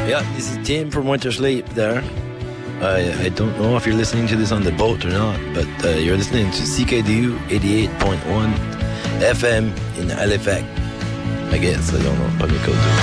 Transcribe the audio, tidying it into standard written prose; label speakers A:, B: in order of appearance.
A: Yeah, this is Tim from Winter Sleep there. I don't know if you're listening to this on the boat or not, but you're listening to CKDU 88.1 FM in Halifax. I guess, I don't know, probably could do.